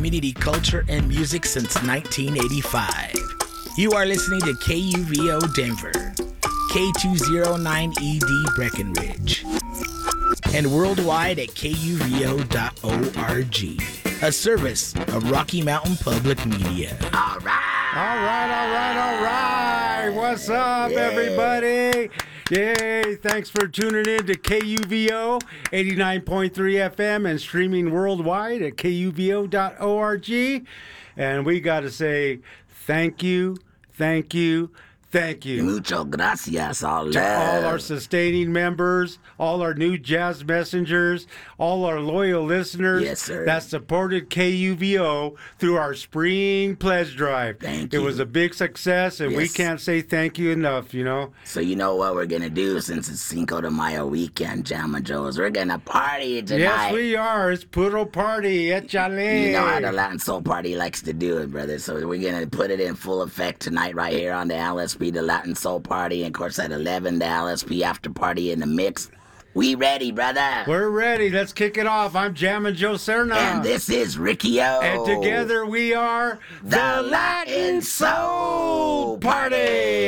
community culture and music since 1985. You are listening to KUVO Denver, K209ED Breckenridge, and worldwide at kuvo.org, a service of Rocky Mountain Public Media. All right. What's up, everybody? Yay, thanks for tuning in to KUVO 89.3 FM and streaming worldwide at kuvo.org. And we got to say thank you. Mucho gracias, all to all our sustaining members, all our new jazz messengers, all our loyal listeners Yes, sir. that supported KUVO through our spring pledge drive. Thank It you. was a big success, and we Yes. can't say thank you enough, you know. So you know what we're gonna do since it's Cinco de Mayo weekend, Jama Joes? We're gonna party tonight. Yes, we are. It's Puro Party. Échale. You know how the Latin Soul Party likes to do it, brother. So we're gonna put it in full effect tonight right here on the LSP, the Latin Soul Party. And of course at 11, the LSP after party in the mix. We ready, brother? We're ready. Let's kick it off. I'm Jammin' Joe Serna. And this is Ricky O. And together we are the Latin Soul Party.